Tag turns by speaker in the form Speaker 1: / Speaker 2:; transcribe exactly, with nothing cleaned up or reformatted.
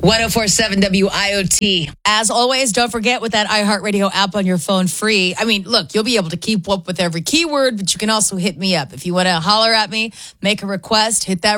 Speaker 1: one oh four point seven W I O T.
Speaker 2: As always, don't forget with that iHeartRadio app on your phone free. I mean, look, you'll be able to keep up with every keyword, but you can also hit me up. If you want to holler at me, make a request, hit that